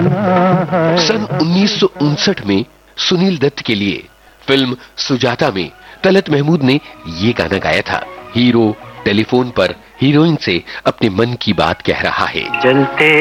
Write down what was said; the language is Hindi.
सन 1959 में सुनील दत्त के लिए फिल्म सुजाता में तलत महमूद ने ये गाना गाया था। हीरो टेलीफोन पर हीरोइन से अपने मन की बात कह रहा है। जलते